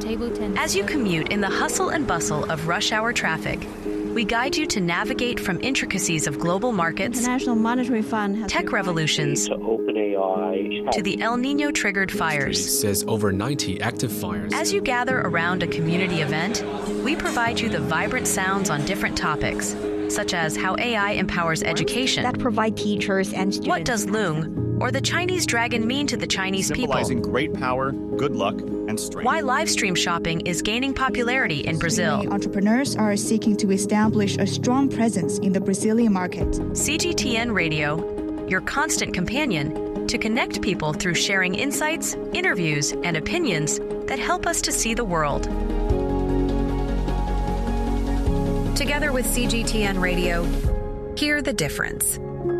As you commute in the hustle and bustle of rush hour traffic, we guide you to navigate from intricacies of global markets, International Monetary Fund has tech revolutions, to OpenAI, to the El Nino-triggered fires. Says over 90 active fires. As you gather around a community event, we provide you the vibrant sounds on different topics, such as how AI empowers education, that provide teachers and students. what does Loong or the Chinese dragon mean to the Chinese people, symbolizing great power, good luck, and strength. why live stream shopping is gaining popularity in Brazil. Entrepreneurs are seeking to establish a strong presence in the Brazilian market. CGTN Radio, your constant companion to connect people through sharing insights, interviews, and opinions that help us to see the world. Together with CGTN Radio, hear the difference.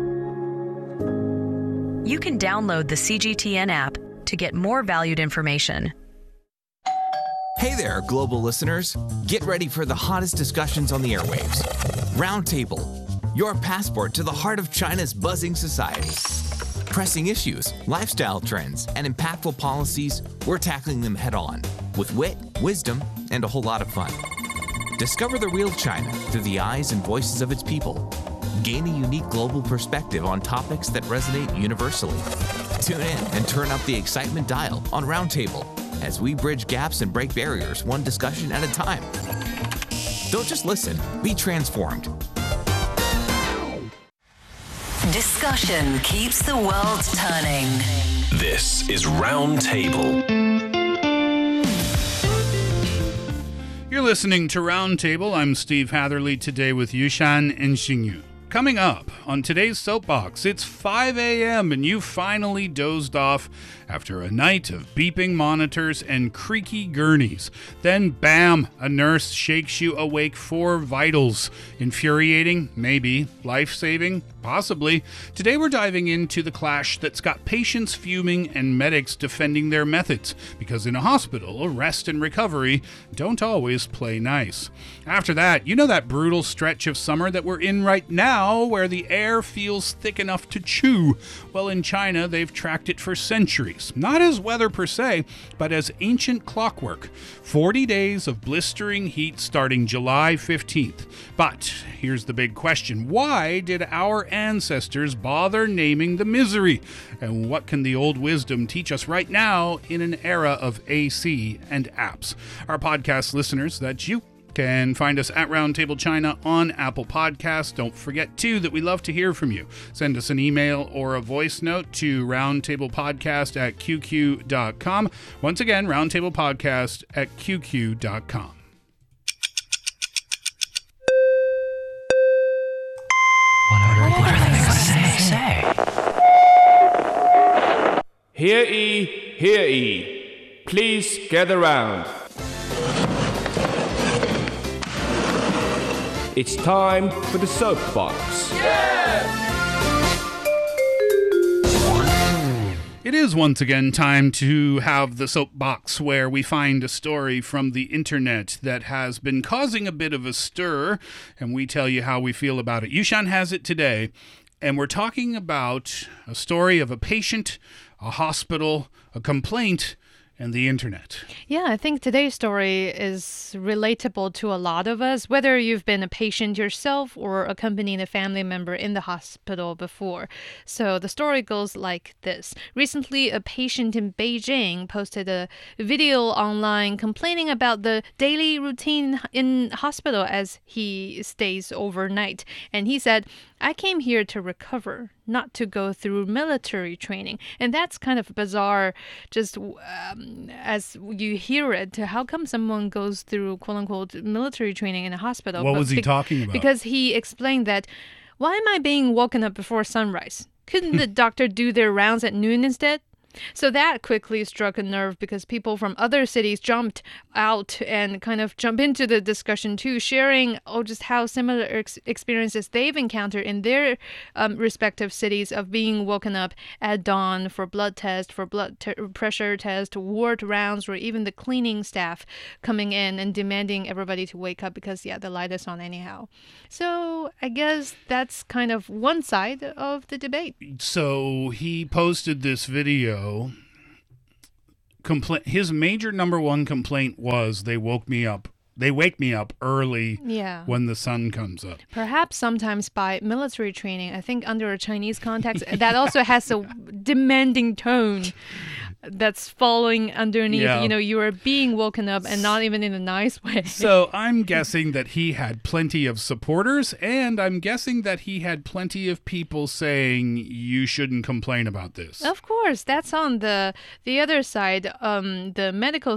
You can download the CGTN app to get more valued information. Hey there, global listeners. Get ready for the hottest discussions on the airwaves. Roundtable, your passport to the heart of China's buzzing society. Pressing issues, lifestyle trends, and impactful policies, we're tackling them head on with wit, wisdom, and a whole lot of fun. Discover the real China through the eyes and voices of its people. Gain a unique global perspective on topics that resonate universally. Tune in and turn up the excitement dial on Roundtable as we bridge gaps and break barriers one discussion at a time. Don't just listen, be transformed. Discussion keeps the world turning. This is Roundtable. You're listening to Roundtable. I'm Steve Hatherley, today with Yushan and Xingyu. Coming up on today's Soapbox, it's 5 a.m. and you finally dozed off after a night of beeping monitors and creaky gurneys. Then, bam, a nurse shakes you awake for vitals. Infuriating? Maybe. Life-saving? Possibly. Today we're diving into the clash that's got patients fuming and medics defending their methods, because in a hospital, rest and recovery don't always play nice. After that, you know that brutal stretch of summer that we're in right now, where the air feels thick enough to chew? Well, in China, they've tracked it for centuries. Not as weather per se, but as ancient clockwork. 40 days of blistering heat starting July 15th. But here's the big question. Why did our ancestors bother naming the misery? And what can the old wisdom teach us right now in an era of AC and apps? Our podcast listeners, that's you, can find us at Roundtable China on Apple Podcasts. Don't forget, too, that we love to hear from you. Send us an email or a voice note to roundtablepodcast@qq.com. Once again, roundtablepodcast@qq.com. What are they going to say? Hear ye, hear ye. Please gather round. It's time for the Soapbox. It is once again time to have the Soapbox, where we find a story from the internet that has been causing a bit of a stir, and we tell you how we feel about it. Yushan has it today, and we're talking about a story of a patient, a hospital, a complaint, and the internet. Yeah, I think today's story is relatable to a lot of us, whether you've been a patient yourself or accompanied a family member in the hospital before. So the story goes like this. Recently, a patient in Beijing posted a video online complaining about the daily routine in hospital as he stays overnight. And he said, "I came here to recover, not to go through military training." And that's kind of bizarre, just as you hear it. How come someone goes through quote-unquote military training in a hospital? What was he talking about? Because he explained that, why am I being woken up before sunrise? Couldn't the doctor do their rounds at noon instead? So that quickly struck a nerve, because people from other cities jumped out and kind of jump into the discussion too, sharing just how similar experiences they've encountered in their respective cities of being woken up at dawn for blood test, for pressure test, ward rounds, or even the cleaning staff coming in and demanding everybody to wake up because, the light is on anyhow. So I guess that's kind of one side of the debate. So he posted this video his major number one complaint was they wake me up early when the sun comes up. Perhaps sometimes by military training, I think under a Chinese context, that also has a demanding tone that's following underneath. Yeah. You are being woken up and not even in a nice way. So I'm guessing that he had plenty of supporters, and I'm guessing that he had plenty of people saying you shouldn't complain about this. Of course, that's on the other side, the medical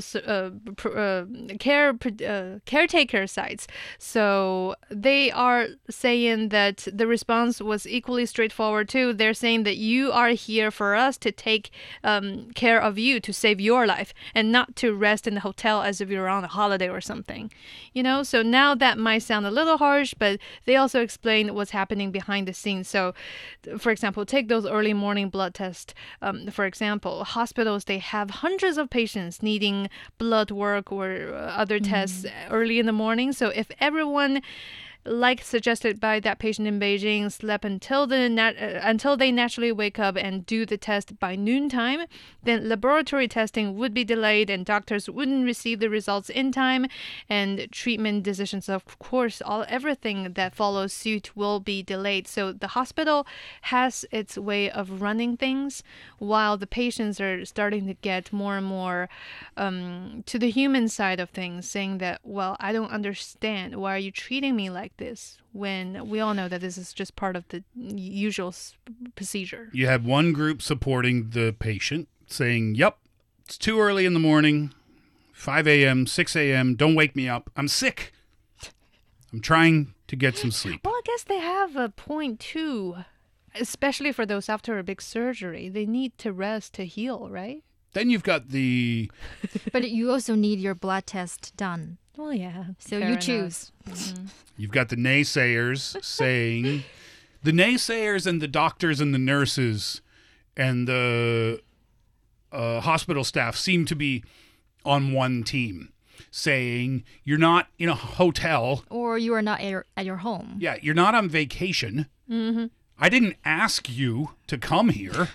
caretaker sides. So they are saying that the response was equally straightforward too. They're saying that you are here for us to take care of you, to save your life, and not to rest in the hotel as if you're on a holiday or something. So now that might sound a little harsh, but they also explain what's happening behind the scenes. So, for example, take those early morning blood tests. For example, hospitals, they have hundreds of patients needing blood work or other tests early in the morning. So if everyone, like suggested by that patient in Beijing, slept until they naturally wake up and do the test by noontime, then laboratory testing would be delayed and doctors wouldn't receive the results in time, and treatment decisions, of course, everything that follows suit will be delayed. So the hospital has its way of running things, while the patients are starting to get more and more to the human side of things, saying that, well, I don't understand. Why are you treating me like this, when we all know that this is just part of the usual procedure? You had one group supporting the patient, saying, yep, it's too early in the morning, 5 a.m., 6 a.m., don't wake me up, I'm sick. I'm trying to get some sleep. Well, I guess they have a point too, especially for those after a big surgery. They need to rest to heal, right? Then you've got the... But you also need your blood test done. Well, yeah. So you choose. You've got the naysayers saying, the naysayers and the doctors and the nurses and the hospital staff seem to be on one team, saying you're not in a hotel. Or you are not at your home. Yeah, you're not on vacation. Mm-hmm. I didn't ask you to come here.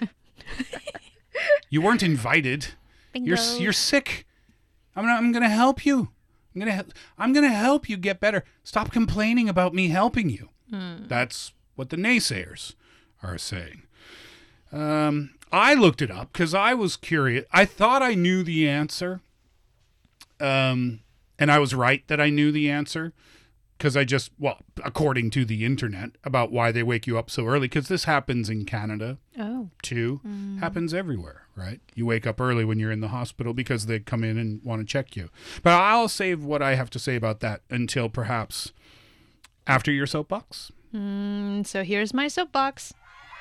You weren't invited. Bingo. You're sick. I'm going to help you. I'm going to help you get better. Stop complaining about me helping you. That's what the naysayers are saying. I looked it up because I was curious. I thought I knew the answer. And I was right that I knew the answer. Because according to the internet, about why they wake you up so early. Because this happens in Canada, too. Happens everywhere, right? You wake up early when you're in the hospital because they come in and want to check you. But I'll save what I have to say about that until perhaps after your soapbox. So here's my soapbox.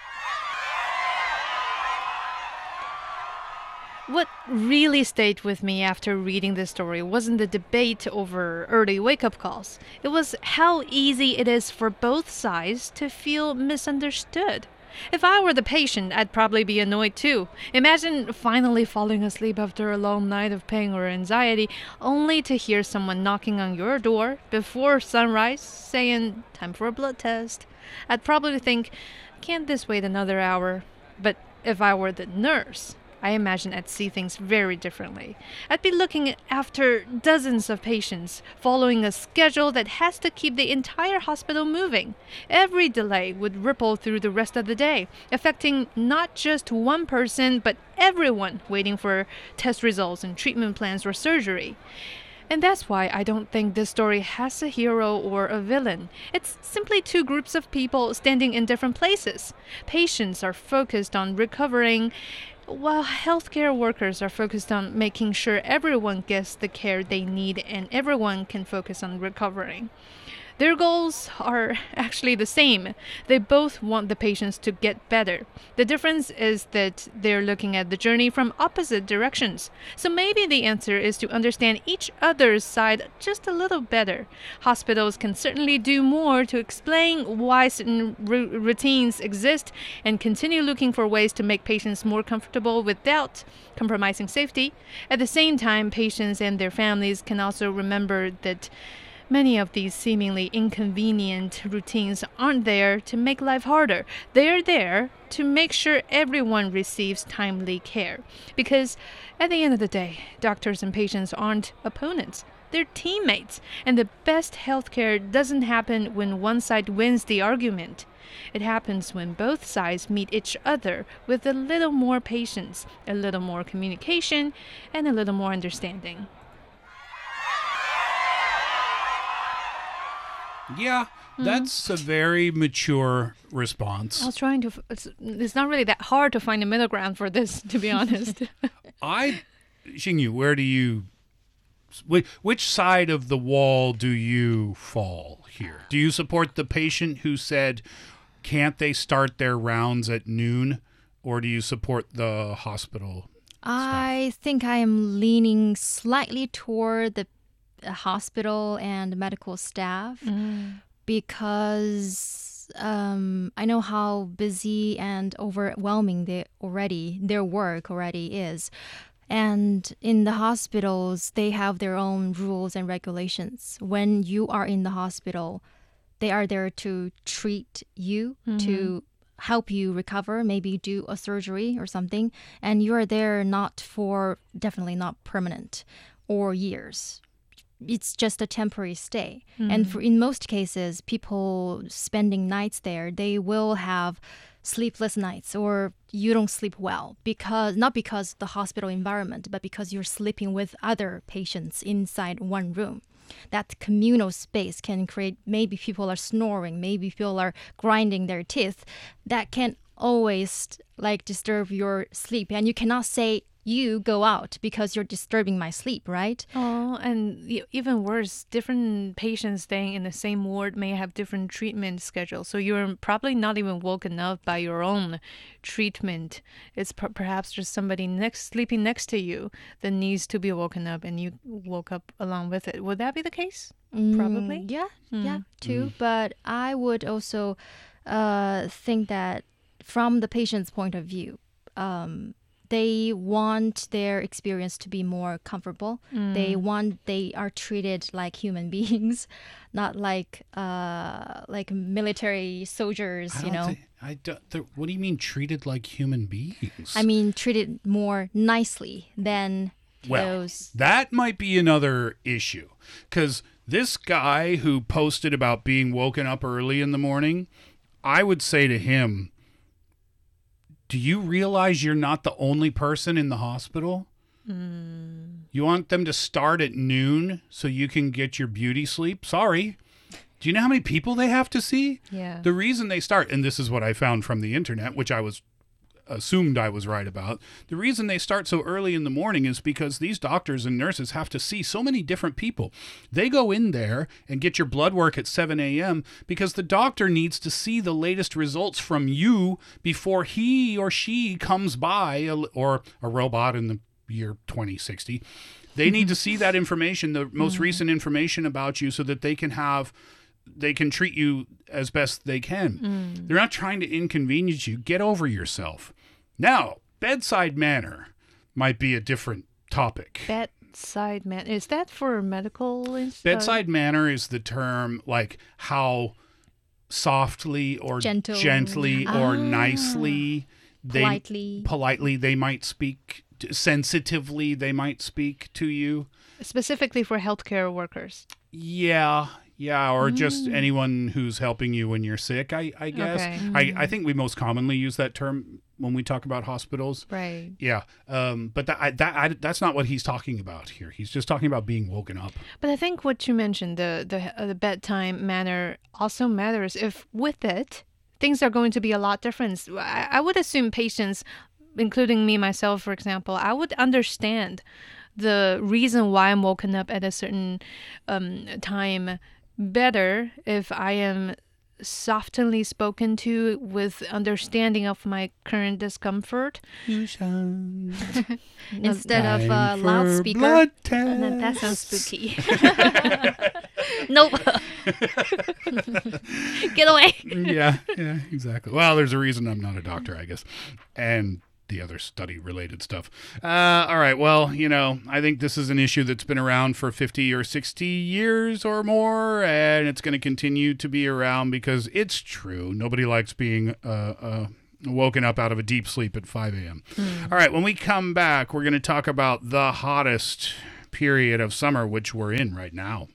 What really stayed with me after reading this story wasn't the debate over early wake-up calls. It was how easy it is for both sides to feel misunderstood. If I were the patient, I'd probably be annoyed too. Imagine finally falling asleep after a long night of pain or anxiety, only to hear someone knocking on your door before sunrise, saying, "Time for a blood test." I'd probably think, can't this wait another hour? But if I were the nurse, I imagine I'd see things very differently. I'd be looking after dozens of patients, following a schedule that has to keep the entire hospital moving. Every delay would ripple through the rest of the day, affecting not just one person, but everyone waiting for test results and treatment plans or surgery. And that's why I don't think this story has a hero or a villain. It's simply two groups of people standing in different places. Patients are focused on recovering, while healthcare workers are focused on making sure everyone gets the care they need and everyone can focus on recovering. Their goals are actually the same. They both want the patients to get better. The difference is that they're looking at the journey from opposite directions. So maybe the answer is to understand each other's side just a little better. Hospitals can certainly do more to explain why certain routines exist and continue looking for ways to make patients more comfortable without compromising safety. At the same time, patients and their families can also remember that Many of these seemingly inconvenient routines aren't there to make life harder. They're there to make sure everyone receives timely care. Because at the end of the day, doctors and patients aren't opponents. They're teammates. And the best healthcare doesn't happen when one side wins the argument. It happens when both sides meet each other with a little more patience, a little more communication, and a little more understanding. Yeah, that's a very mature response. I was trying to... It's not really that hard to find a middle ground for this, to be honest. Xingyu, where do you... Which side of the wall do you fall here? Do you support the patient who said, can't they start their rounds at noon? Or do you support the hospital staff? I think I am leaning slightly toward the hospital and medical staff because I know how busy and overwhelming their work already is. And in the hospitals, they have their own rules and regulations. When you are in the hospital, they are there to treat you, to help you recover, maybe do a surgery or something. And you are there definitely not permanent or years. It's just a temporary stay. And in most cases, people spending nights there, they will have sleepless nights or you don't sleep well not because the hospital environment, but because you're sleeping with other patients inside one room. That communal space can create, maybe people are snoring, maybe people are grinding their teeth. That can always disturb your sleep. And you cannot say, you go out because you're disturbing my sleep, right? Oh, and even worse, different patients staying in the same ward may have different treatment schedules. So you're probably not even woken up by your own treatment. It's perhaps just somebody sleeping next to you that needs to be woken up, and you woke up along with it. Would that be the case? Probably. Yeah, too. But I would also think that from the patient's point of view, they want their experience to be more comfortable. They are treated like human beings, not like military soldiers. What do you mean treated like human beings? I mean treated more nicely than those. That might be another issue, because this guy who posted about being woken up early in the morning, I would say to him, do you realize you're not the only person in the hospital? You want them to start at noon so you can get your beauty sleep? Sorry. Do you know how many people they have to see? Yeah. The reason they start, and this is what I found from the internet, which I assumed I was right about. The reason they start so early in the morning is because these doctors and nurses have to see so many different people. They go in there and get your blood work at 7 a.m. because the doctor needs to see the latest results from you before he or she comes by, or a robot in the year 2060. They need to see that information, the most recent information about you, so that they can treat you as best they can. They're not trying to inconvenience you. Get over yourself. Now, bedside manner might be a different topic. Bedside manner. Is that for medical? Bedside manner is the term, like how softly or gently or nicely, politely they might speak, sensitively they might speak to you. Specifically for healthcare workers. Yeah, or just anyone who's helping you when you're sick, I guess. Okay. I think we most commonly use that term when we talk about hospitals. Right. Yeah. But that's not what he's talking about here. He's just talking about being woken up. But I think what you mentioned, the bedtime manner also matters. If with it, things are going to be a lot different. I would assume patients, including me, myself, for example, I would understand the reason why I'm woken up at a certain time better if I am softly spoken to with understanding of my current discomfort. Instead of a loudspeaker. That sounds spooky. Nope. Get away. Yeah, exactly. Well, there's a reason I'm not a doctor, I guess. And the other study-related stuff. All right, well, I think this is an issue that's been around for 50 or 60 years or more, and it's going to continue to be around because it's true. Nobody likes being woken up out of a deep sleep at 5 a.m. All right, when we come back, we're going to talk about the hottest period of summer, which we're in right now.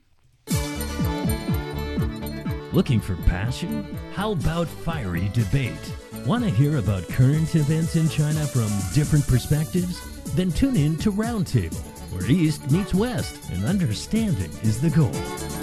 Looking for passion? How about fiery debate? Want to hear about current events in China from different perspectives? Then tune in to Roundtable, where East meets West and understanding is the goal.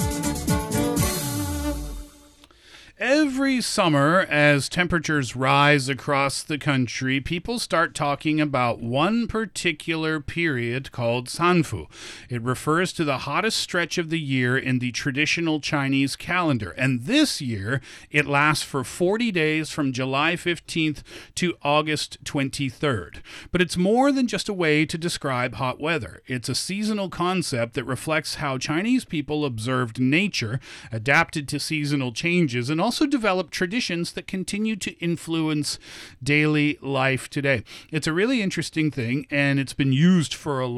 Every summer, as temperatures rise across the country, people start talking about one particular period called Sanfu. It refers to the hottest stretch of the year in the traditional Chinese calendar. And this year, it lasts for 40 days from July 15th to August 23rd. But it's more than just a way to describe hot weather. It's a seasonal concept that reflects how Chinese people observed nature, adapted to seasonal changes, and also developed traditions that continue to influence daily life today. It's a really interesting thing, and it's been used for a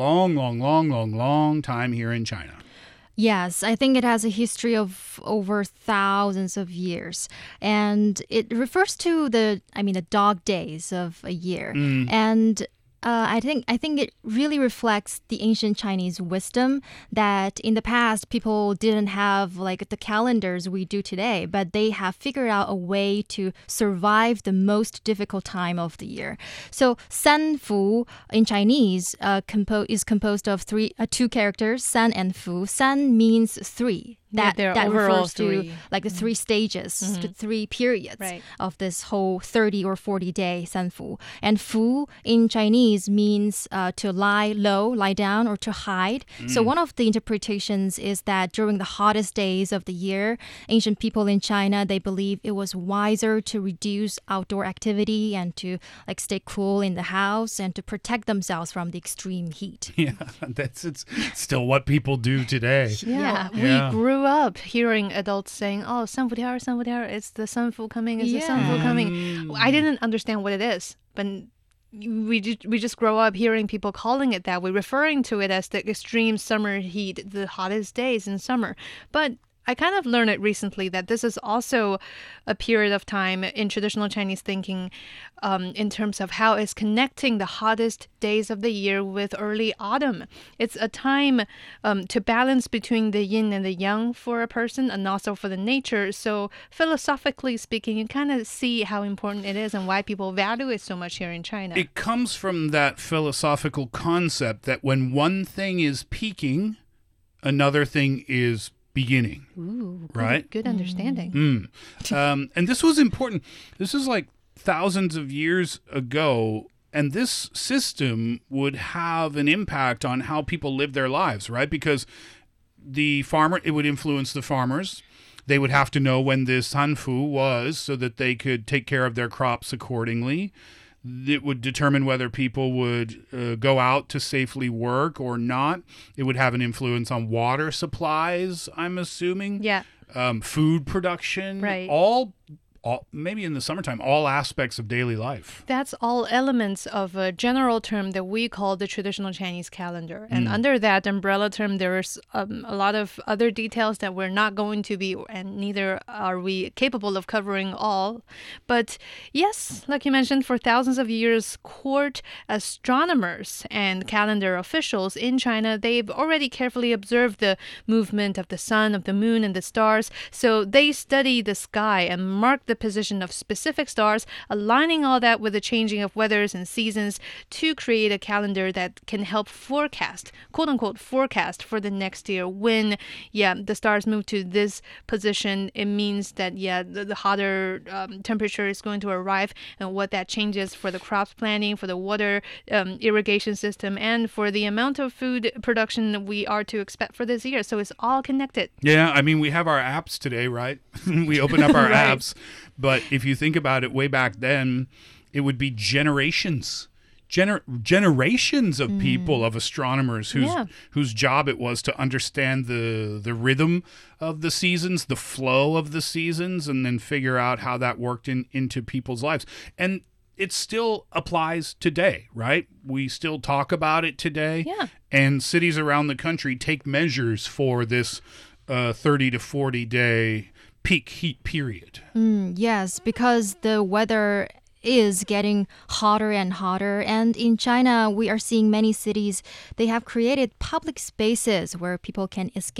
long time here in China. Yes, I think it has a history of over thousands of years. And it refers to the dog days of a year. And I think it really reflects the ancient Chinese wisdom that in the past people didn't have like the calendars we do today, but they have figured out a way to survive the most difficult time of the year. So Sanfu in Chinese is composed of two characters, San and Fu. San means three. That refers to like the three stages, the three periods of this whole 30 or 40 day Sanfu. And Fu in Chinese means to lie low, lie down, or to hide. So one of the interpretations is that during the hottest days of the year, ancient people in China, they believe it was wiser to reduce outdoor activity and to like stay cool in the house and to protect themselves from the extreme heat. Yeah, it's still what people do today. Yeah. We grew up hearing adults saying, "Oh, Sanfu, it's the Sanfu coming, the Sanfu coming." I didn't understand what it is, but we just grow up hearing people calling it that. We're referring to it as the extreme summer heat, the hottest days in summer. But I kind of learned it recently that this is also a period of time in traditional Chinese thinking in terms of how it's connecting the hottest days of the year with early autumn. It's a time to balance between the yin and the yang for a person and also for the nature. So philosophically speaking, you kind of see how important it is and why people value it so much here in China. It comes from that philosophical concept that when one thing is peaking, another thing is beginning. Ooh, right? Good understanding. And this was important. This is like thousands of years ago, and this system would have an impact on how people live their lives, right? Because it would influence the farmers. They would have to know when this Sanfu was so that they could take care of their crops accordingly. It would determine whether people would go out to safely work or not. It would have an influence on water supplies, I'm assuming. Yeah. Food production. Right. All maybe in the summertime, all aspects of daily life. That's all elements of a general term that we call the traditional Chinese calendar. And under that umbrella term, there's a lot of other details that we're not going to be, and neither are we capable of covering all. But yes, like you mentioned, for thousands of years, court astronomers and calendar officials in China, they've already carefully observed the movement of the sun, of the moon, and the stars. So they study the sky and mark the position of specific stars, aligning all that with the changing of weathers and seasons to create a calendar that can help forecast, quote unquote, forecast for the next year. When, the stars move to this position, it means that, the hotter temperature is going to arrive, and what that changes for the crops planting, for the water irrigation system, and for the amount of food production we are to expect for this year. So it's all connected. Yeah, I mean, we have our apps today, right? We open up our apps. But if you think about it, way back then, it would be generations of people, of astronomers whose job it was to understand the rhythm of the seasons, the flow of the seasons, and then figure out how that worked into people's lives. And it still applies today, right? We still talk about it today. Yeah. And cities around the country take measures for this 30 to 40 day peak heat period. Yes, because the weather is getting hotter and hotter. And in China, we are seeing many cities, they have created public spaces where people can escape